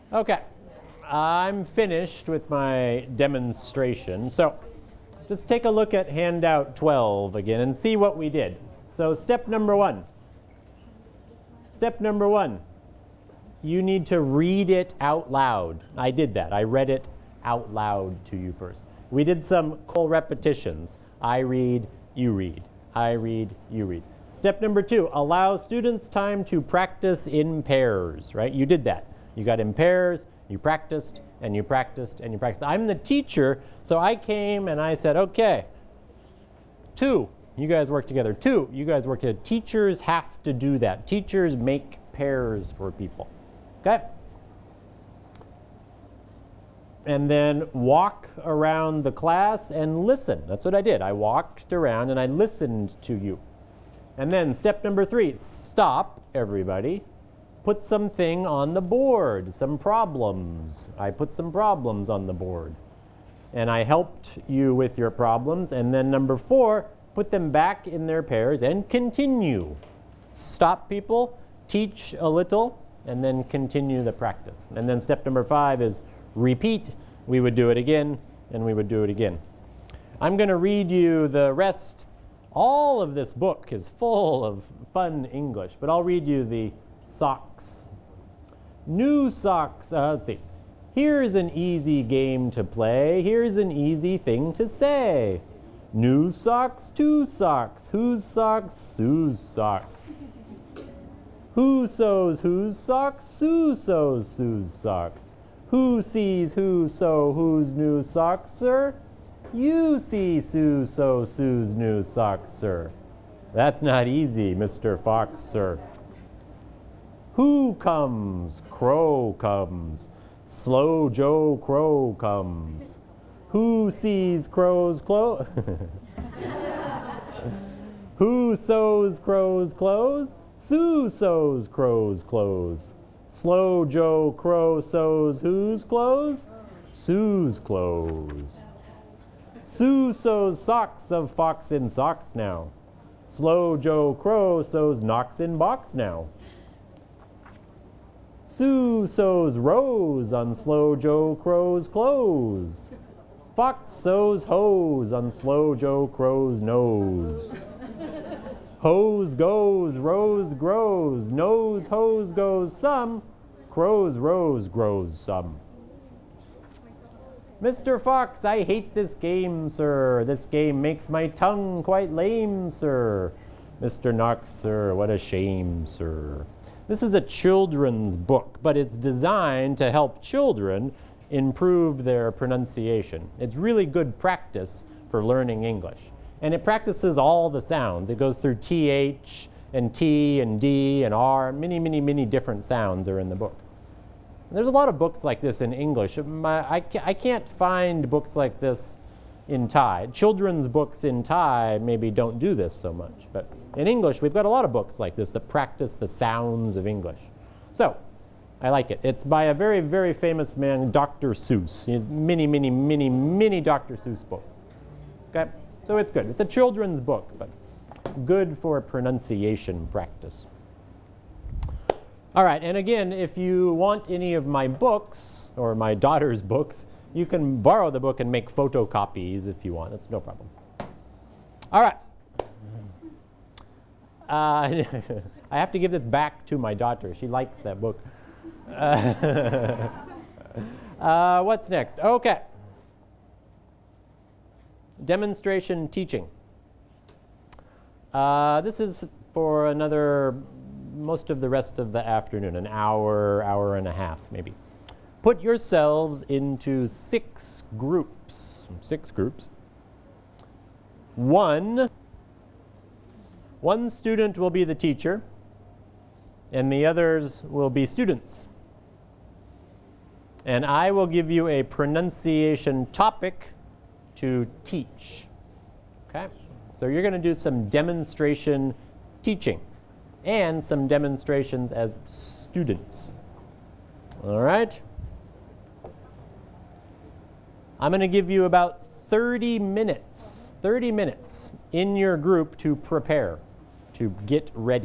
Okay, I'm finished with my demonstration. So just take a look at handout 12 again and see what we did. So step number one. Step number one, you need to read it out loud. I did that. I read it out loud to you first. We did some repetitions. I read, you read. I read, you read. Step number two, allow students time to practice in pairs, right? You did that. You got in pairs, you practiced, and you practiced, and you practiced. I'm the teacher, so I came and I said, okay, 2, you guys work together. 2, you guys work together. Teachers have to do that. Teachers make pairs for people, okay? And then walk around the class and listen. That's what I did. I walked around and I listened to you. And then step number 3, stop, everybody. Put something on the board, some problems. I put some problems on the board. And I helped you with your problems. And then number 4, put them back in their pairs and continue. Stop people, teach a little, and then continue the practice. And then step number 5 is repeat. We would do it again, and we would do it again. I'm going to read you the rest. All of this book is full of fun English, but I'll read you the socks. New socks. Let's see. Here's an easy game to play. Here's an easy thing to say. New socks, 2 socks. Whose socks? Sue's socks. Who sews whose socks? Sue sews Sue's socks. Who sees who sew whose new socks, sir? You see Sue sew Sue's new socks, sir. That's not easy, Mr. Fox, sir. Who comes? Crow comes. Slow Joe Crow comes. Who sees Crow's clothes? Who sews Crow's clothes? Sue sews Crow's clothes. Slow Joe Crow sews whose clothes? Sue's clothes. Sue sews socks of fox in socks now. Slow Joe Crow sews knocks in box now. Sue sews rows on Slow Joe Crow's clothes. Fox sews hose on Slow Joe Crow's nose. Hose goes, rose grows, nose hose goes some, Crow's rose grows some. Mr. Fox, I hate this game, sir. This game makes my tongue quite lame, sir. Mr. Knox, sir, what a shame, sir. This is a children's book, but it's designed to help children improve their pronunciation. It's really good practice for learning English. And it practices all the sounds. It goes through TH and T and D and R. Many, many, many different sounds are in the book. And there's a lot of books like this in English. I can't find books like this in Thai. Children's books in Thai maybe don't do this so much. But in English, we've got a lot of books like this that practice the sounds of English. So I like it. It's by a very, very famous man, Dr. Seuss. He has many, many, many, many Dr. Seuss books. Okay? So it's good. It's a children's book, but good for pronunciation practice. All right, and again, if you want any of my books, or my daughter's books, you can borrow the book and make photocopies if you want. That's no problem. All right. I have to give this back to my daughter. She likes that book. What's next? Okay. Demonstration teaching. This is for another, most of the rest of the afternoon, an hour, hour and a half maybe. Put yourselves into 6 groups. 6 groups. One student will be the teacher, and the others will be students. And I will give you a pronunciation topic to teach. Okay? So you're going to do some demonstration teaching and some demonstrations as students. All right? I'm going to give you about 30 minutes in your group to prepare, to get ready.